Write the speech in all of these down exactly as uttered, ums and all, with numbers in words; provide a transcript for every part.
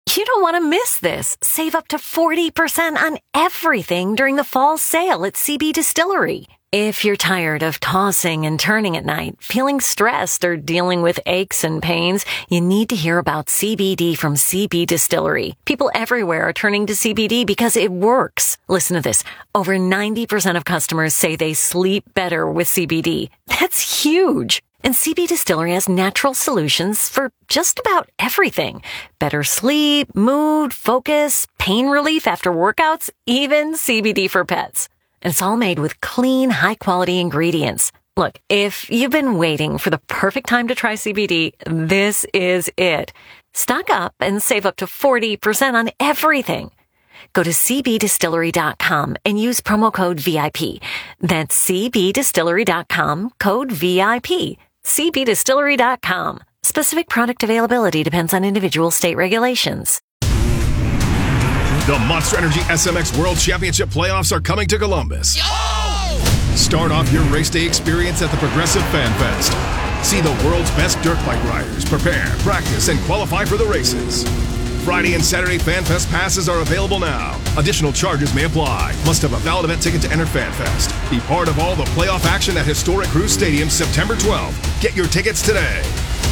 You don't want to miss this. Save up to forty percent on everything during the fall sale at C B Distillery. If you're tired of tossing and turning at night, feeling stressed, or dealing with aches and pains, you need to hear about C B D from C B Distillery. People everywhere are turning to C B D because it works. Listen to this. Over ninety percent of customers say they sleep better with C B D. That's huge. And C B Distillery has natural solutions for just about everything. Better sleep, mood, focus, pain relief after workouts, even C B D for pets. And it's all made with clean, high-quality ingredients. Look, if you've been waiting for the perfect time to try C B D, this is it. Stock up and save up to forty percent on everything. Go to c b distillery dot com and use promo code V I P. That's c b distillery dot com, code V I P. c b distillery dot com. Specific product availability depends on individual state regulations. The Monster Energy S M X World Championship playoffs are coming to Columbus. Yo! Start off your race day experience at the Progressive Fan Fest. See the world's best dirt bike riders prepare, practice, and qualify for the races. Friday and Saturday Fan Fest passes are available now. Additional charges may apply. Must have a valid event ticket to enter Fan Fest. Be part of all the playoff action at Historic Cruise Stadium September twelfth. Get your tickets today.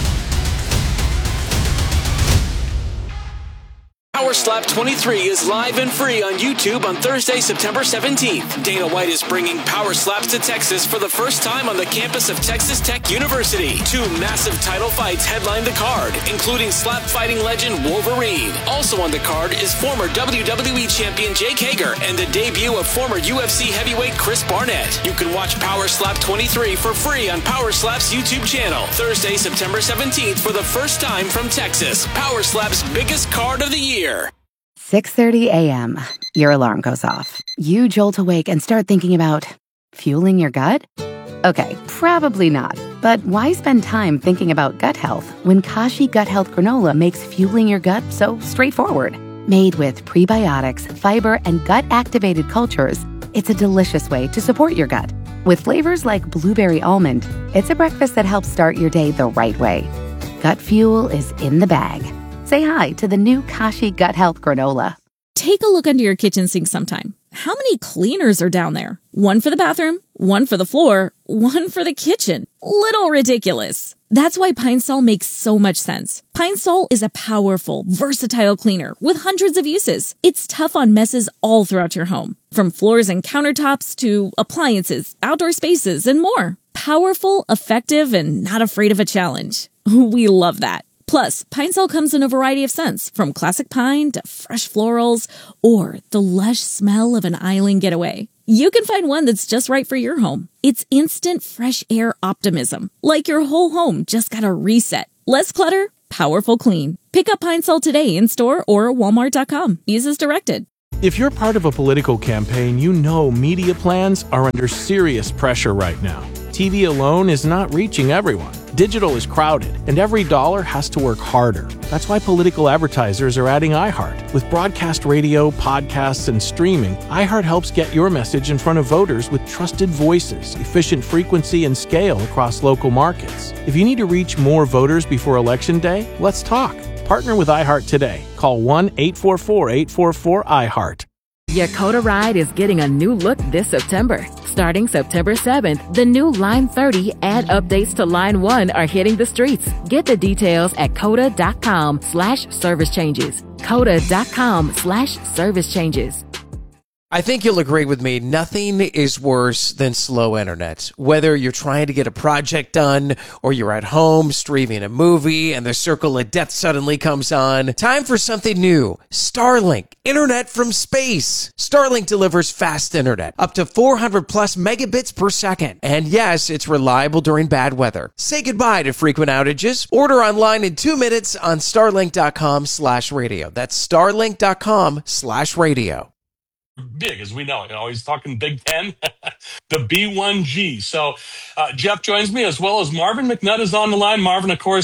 Power Slap twenty-three is live and free on YouTube on Thursday, September seventeenth. Dana White is bringing Power Slaps to Texas for the first time on the campus of Texas Tech University. Two massive title fights headline the card, including slap fighting legend Wolverine. Also on the card is former W W E champion Jake Hager and the debut of former U F C heavyweight Chris Barnett. You can watch Power Slap twenty-three for free on Power Slap's YouTube channel. Thursday, September seventeenth for the first time from Texas. Power Slap's biggest card of the year. six thirty a.m. Your alarm goes off. You jolt awake and start thinking about fueling your gut? Okay, probably not. But why spend time thinking about gut health when Kashi Gut Health Granola makes fueling your gut so straightforward? Made with prebiotics, fiber, and gut-activated cultures, it's a delicious way to support your gut. With flavors like blueberry almond, it's a breakfast that helps start your day the right way. Gut fuel is in the bag. Say hi to the new Kashi Gut Health Granola. Take a look under your kitchen sink sometime. How many cleaners are down there? One for the bathroom, one for the floor, one for the kitchen. Little ridiculous. That's why Pine Sol makes so much sense. Pine Sol is a powerful, versatile cleaner with hundreds of uses. It's tough on messes all throughout your home, from floors and countertops to appliances, outdoor spaces, and more. Powerful, effective, and not afraid of a challenge. We love that. Plus, Pine Sol comes in a variety of scents, from classic pine to fresh florals, or the lush smell of an island getaway. You can find one that's just right for your home. It's instant fresh air optimism, like your whole home just got a reset. Less clutter, powerful clean. Pick up Pine Sol today in store or walmart dot com. Use as directed. If you're part of a political campaign, you know media plans are under serious pressure right now. T V alone is not reaching everyone. Digital is crowded, and every dollar has to work harder. That's why political advertisers are adding iHeart. With broadcast radio, podcasts, and streaming, iHeart helps get your message in front of voters with trusted voices, efficient frequency, and scale across local markets. If you need to reach more voters before Election Day, let's talk. Partner with iHeart today. Call one eight four four, eight four four, iHeart. Yakota Ride is getting a new look this September. Starting September seventh, the new Line thirty and updates to Line one are hitting the streets. Get the details at coda.com slash service changes. Coda.com slash service changes. I think you'll agree with me, nothing is worse than slow internet. Whether you're trying to get a project done or you're at home streaming a movie and the circle of death suddenly comes on, time for something new. Starlink, internet from space. Starlink delivers fast internet, up to four hundred plus megabits per second. And yes, it's reliable during bad weather. Say goodbye to frequent outages. Order online in two minutes on starlink.com slash radio. That's starlink.com slash radio. Big, as we know. You know, he's talking Big Ten, the B one G. So uh, Jeff joins me as well as Marvin McNutt is on the line. Marvin, of course,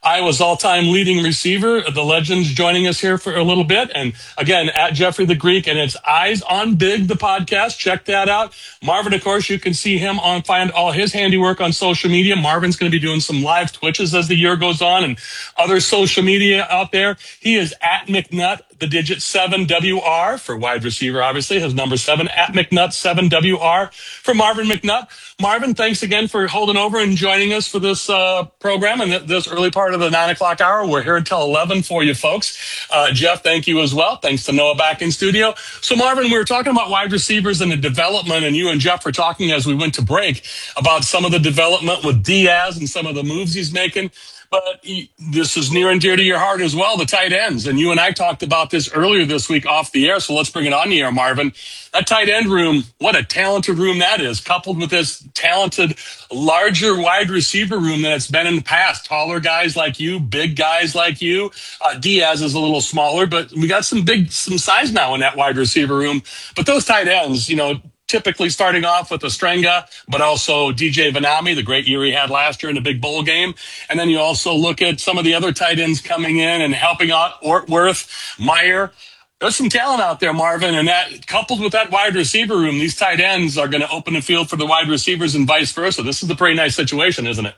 Iowa's all-time leading receiver. The Legends joining us here for a little bit. And again, at Jeffrey the Greek, and it's Eyes on Big, the podcast. Check that out. Marvin, of course, you can see him on, find all his handiwork on social media. Marvin's going to be doing some live Twitches as the year goes on and other social media out there. He is at McNutt, the digit seven W R for wide receiver, obviously, his number seven, at McNutt seven W R for Marvin McNutt. Marvin, thanks again for holding over and joining us for this uh, program and th- this early part of the nine o'clock hour. We're here until eleven for you folks. Uh, Jeff, thank you as well. Thanks to Noah back in studio. So, Marvin, we were talking about wide receivers and the development, and you and Jeff were talking as we went to break about some of the development with Diaz and some of the moves he's making. But he, this is near and dear to your heart as well, the tight ends. And you and I talked about this earlier this week off the air, so let's bring it on the air, Marvin. That tight end room, what a talented room that is, coupled with this talented, larger wide receiver room than it's been in the past. Taller guys like you, big guys like you. Uh, Diaz is a little smaller, but we got some big, some size now in that wide receiver room. But those tight ends, you know, typically starting off with Ostrenga, but also D J Vanami, the great year he had last year in the big bowl game. And then you also look at some of the other tight ends coming in and helping out Ortworth, Meyer. There's some talent out there, Marvin, and that coupled with that wide receiver room, these tight ends are going to open the field for the wide receivers and vice versa. This is a pretty nice situation, isn't it?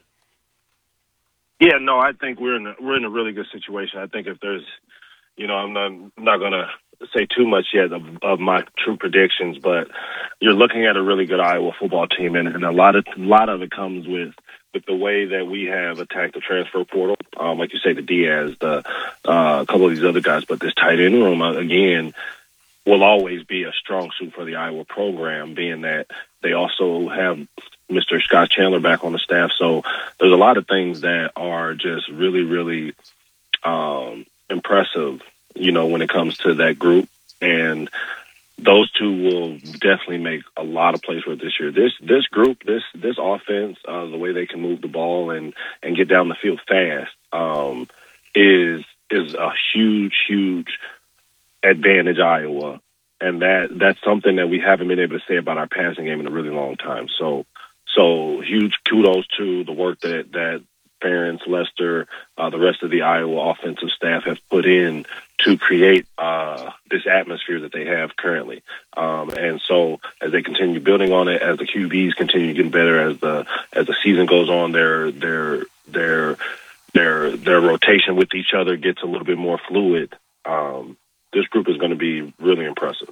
Yeah, no, I think we're in a, we're in a really good situation. I think if there's, you know, I'm not, I'm not going to say too much yet of, of my true predictions, but you're looking at a really good Iowa football team, and, and a lot of a lot of it comes with with the way that we have attacked the transfer portal, um, like you say, the Diaz, the uh, a couple of these other guys, but this tight end room uh, again will always be a strong suit for the Iowa program, being that they also have Mister Scott Chandler back on the staff. So there's a lot of things that are just really, really um, impressive, you know, when it comes to that group. And those two will definitely make a lot of plays for it this year. This this group, this this offense, uh, the way they can move the ball and, and get down the field fast um, is is a huge, huge advantage Iowa. And that that's something that we haven't been able to say about our passing game in a really long time. So so huge kudos to the work that, that Ferentz, Lester, uh, the rest of the Iowa offensive staff have put in to create uh, this atmosphere that they have currently. Um, and so as they continue building on it, as the Q Bs continue getting better, as the as the season goes on, their their their their their rotation with each other gets a little bit more fluid. Um, this group is going to be really impressive.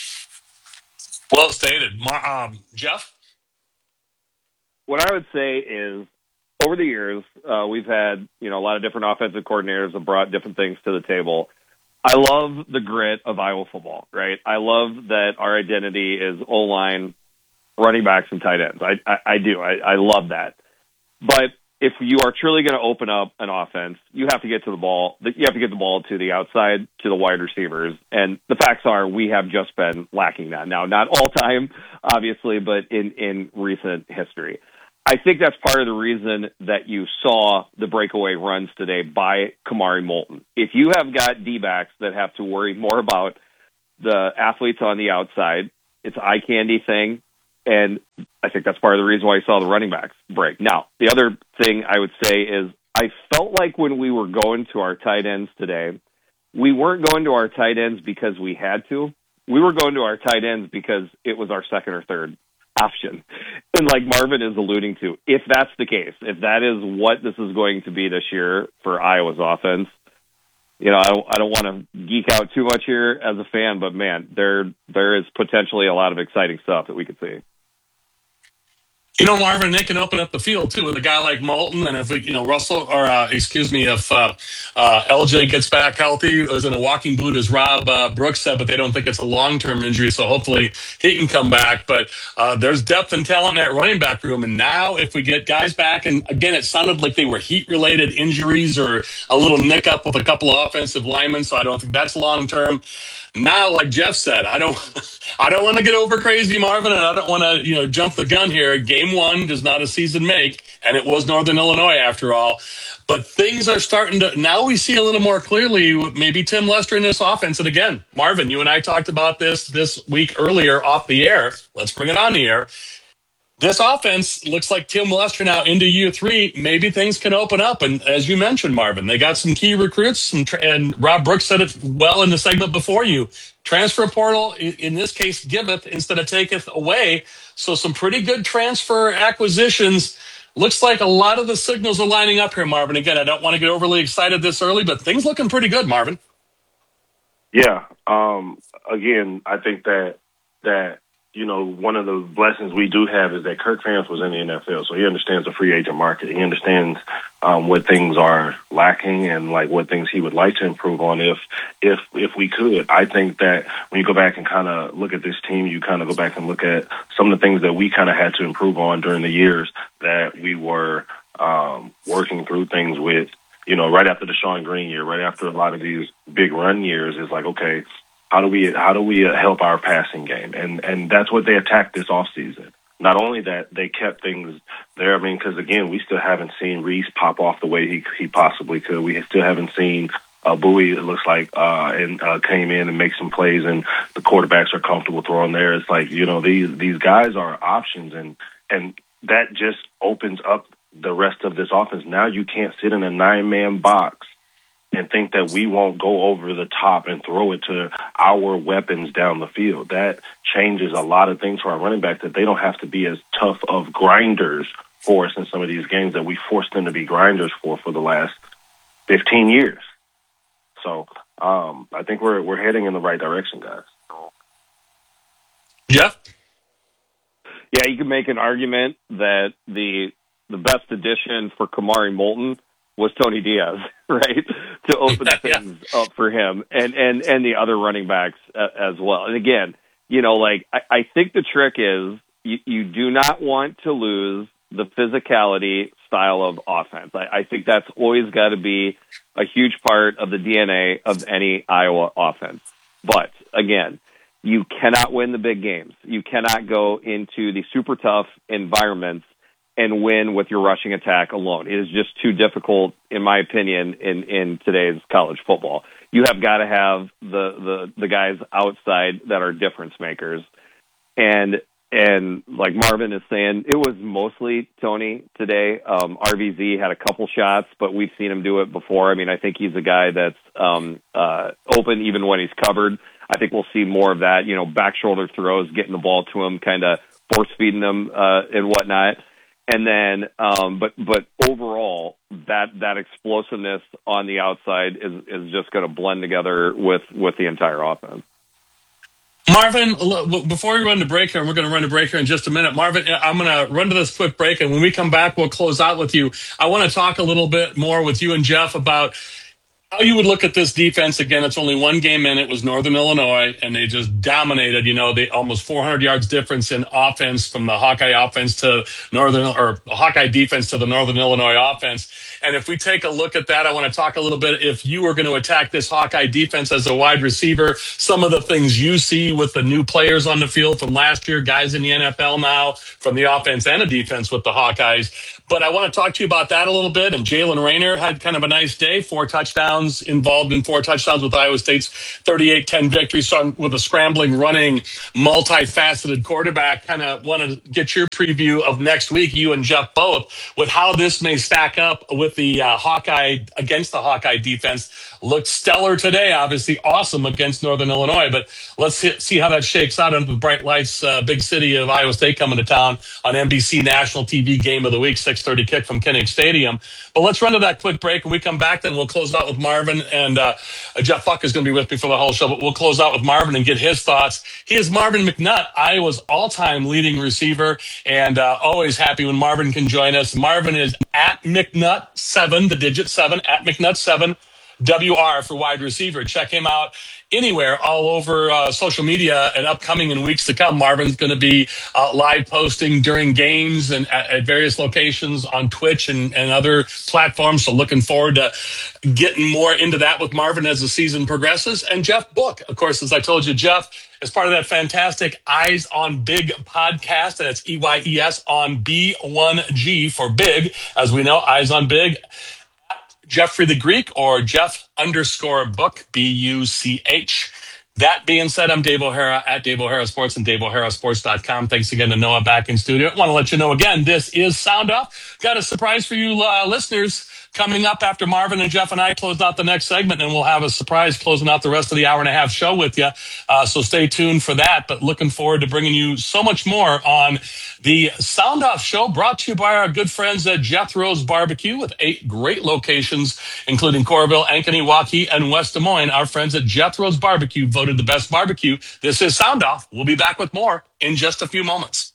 Well stated. Mar- um, Jeff? What I would say is, over the years, uh, we've had, you know, a lot of different offensive coordinators that brought different things to the table. I love the grit of Iowa football, right? I love that our identity is O-line, running backs, and tight ends. I, I, I do. I, I love that. But if you are truly going to open up an offense, you have to get to the ball. You have to get the ball to the outside, to the wide receivers. And the facts are we have just been lacking that. Now, not all time, obviously, but in, in recent history. I think that's part of the reason that you saw the breakaway runs today by Kamari Moulton. If you have got D-backs that have to worry more about the athletes on the outside, it's an eye candy thing, and I think that's part of the reason why you saw the running backs break. Now, the other thing I would say is I felt like when we were going to our tight ends today, we weren't going to our tight ends because we had to. We were going to our tight ends because it was our second or third option. And like Marvin is alluding to, if that's the case, if that is what this is going to be this year for Iowa's offense, you know, I don't, I don't want to geek out too much here as a fan, but man, there there is potentially a lot of exciting stuff that we could see. You know, Marvin, they can open up the field, too, with a guy like Moulton. And if, we, you know, Russell, or uh, excuse me, if uh, uh, L J gets back healthy, is in a walking boot, as Rob uh, Brooks said, but they don't think it's a long-term injury, so hopefully he can come back. But uh, there's depth and talent in that running back room. And now if we get guys back, and again, it sounded like they were heat-related injuries or a little nick-up with a couple of offensive linemen, so I don't think that's long-term. Now, like Jeff said, I don't, I don't want to get over crazy, Marvin, and I don't want to, you know, jump the gun here. Game one does not a season make, and it was Northern Illinois after all. But things are starting to. Now we see a little more clearly. Maybe Tim Lester in this offense, and again, Marvin, you and I talked about this this week earlier off the air. Let's bring it on the air. This offense looks like Tim Lester now into year three. Maybe things can open up. And as you mentioned, Marvin, they got some key recruits. Some tra- and Rob Brooks said it well in the segment before you. Transfer portal, in this case, giveth instead of taketh away. So some pretty good transfer acquisitions. Looks like a lot of the signals are lining up here, Marvin. Again, I don't want to get overly excited this early, but things looking pretty good, Marvin. Yeah. Um, again, I think that that you know one of the blessings we do have is that Kirk Ferentz was in the N F L, so he understands the free agent market. He understands um, what things are lacking and like what things he would like to improve on if if if we could. I think that when you go back and kind of look at this team, you kind of go back and look at some of the things that we kind of had to improve on during the years that we were um, working through things with. You know, right after the Shawn Green year, right after a lot of these big run years, it's like, okay, how do we how do we help our passing game? And and that's what they attacked this offseason. Not only that, they kept things there. I mean, because, again, we still haven't seen Reese pop off the way he he possibly could. We still haven't seen uh, Bowie, it looks like, uh, and uh, came in and make some plays, and the quarterbacks are comfortable throwing there. It's like, you know, these these guys are options, and and that just opens up the rest of this offense. Now you can't sit in a nine-man box and think that we won't go over the top and throw it to our weapons down the field. That changes a lot of things for our running back, that they don't have to be as tough of grinders for us in some of these games that we forced them to be grinders for for the last fifteen years. So um, I think we're we're heading in the right direction, guys. Yeah. Yeah, you can make an argument that the the best addition for Kamari Moulton was Tony Diaz, right, to open things yeah. up for him and, and, and the other running backs uh, as well. And again, you know, like I, I think the trick is you, you do not want to lose the physicality style of offense. I, I think that's always got to be a huge part of the D N A of any Iowa offense. But again, you cannot win the big games. You cannot go into the super tough environments and win with your rushing attack alone. It is just too difficult, in my opinion, in, in today's college football. You have got to have the, the, the guys outside that are difference makers. And and like Marvin is saying, it was mostly Tony today. Um, R V Z had a couple shots, but we've seen him do it before. I mean, I think he's a guy that's um, uh, open even when he's covered. I think we'll see more of that, you know, back shoulder throws, getting the ball to him, kind of force feeding him uh, and whatnot. And then, um, but but overall, that that explosiveness on the outside is is just going to blend together with with the entire offense. Marvin, before we run to break here, and we're going to run to break here in just a minute. Marvin, I'm going to run to this quick break, and when we come back, we'll close out with you. I want to talk a little bit more with you and Jeff about how you would look at this defense. Again, it's only one game in. It was Northern Illinois, and they just dominated. You know, they almost four hundred yards difference in offense from the Hawkeye offense to Northern, or Hawkeye defense to the Northern Illinois offense. And if we take a look at that, I want to talk a little bit, if you were going to attack this Hawkeye defense as a wide receiver, some of the things you see with the new players on the field from last year, guys in the N F L now, from the offense and the defense with the Hawkeyes. But I want to talk to you about that a little bit. And Jalen Rayner had kind of a nice day, four touchdowns, involved in four touchdowns with Iowa State's thirty-eight ten victory. So with a scrambling, running, multifaceted quarterback, kind of want to get your preview of next week, you and Jeff both, with how this may stack up with the uh, Hawkeye, against the Hawkeye defense. Looked stellar today, obviously awesome against Northern Illinois, but let's see how that shakes out under the bright lights, uh, big city of Iowa State coming to town on N B C National T V Game of the Week, six thirty kick from Kinnick Stadium. But let's run to that quick break. When we come back, then we'll close out with Marvin, and uh, Jeff Buck is going to be with me for the whole show, but we'll close out with Marvin and get his thoughts. He is Marvin McNutt, Iowa's all-time leading receiver, and uh, always happy when Marvin can join us. Marvin is at McNutt seven, the digit seven, at McNutt seven. W R for wide receiver. Check him out anywhere, all over uh, social media, and upcoming in weeks to come. Marvin's going to be uh, live posting during games and at, at various locations on Twitch and, and other platforms. So looking forward to getting more into that with Marvin as the season progresses. And Jeff Book, of course, as I told you, Jeff, as part of that fantastic Eyes on Big podcast, and it's E Y E S on B one G for big. As we know, Eyes on Big. Jeffrey the Greek, or Jeff underscore Book, B U C H. That being said, I'm Dave O'Hara at Dave O'Hara Sports and Dave O'Hara Sports dot com. Thanks again to Noah back in studio. I want to let you know again, this is Sound Off. Got a surprise for you uh, listeners coming up after Marvin and Jeff and I close out the next segment, and we'll have a surprise closing out the rest of the hour and a half show with you. Uh, so stay tuned for that. But looking forward to bringing you so much more on the Sound Off Show, brought to you by our good friends at Jethro's Barbecue, with eight great locations, including Coralville, Ankeny, Waukee, and West Des Moines. Our friends at Jethro's Barbecue voted the best barbecue. This is Sound Off. We'll be back with more in just a few moments.